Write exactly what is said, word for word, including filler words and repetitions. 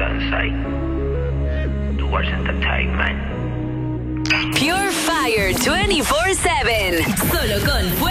Sunside. Towards Entertainment. Pure Fire veinticuatro siete. Solo con